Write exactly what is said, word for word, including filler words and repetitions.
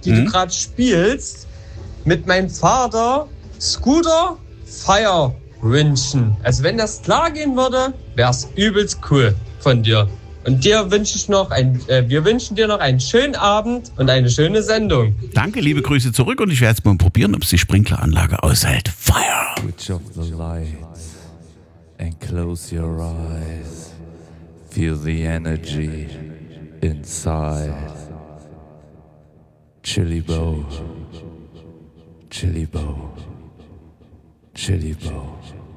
die hm? du gerade spielst, mit meinem Vater Scooter Fire wünschen. Also wenn das klar gehen würde, wäre es übelst cool von dir. Und dir wünsche ich noch ein, äh, wir wünschen dir noch einen schönen Abend und eine schöne Sendung. Danke, liebe Grüße zurück und ich werde jetzt mal probieren, ob es die Sprinkleranlage aushält. Fire! Switch off the lights and close your eyes. Feel the energy inside. Chili Bow, Chili Bow, Chili Bow.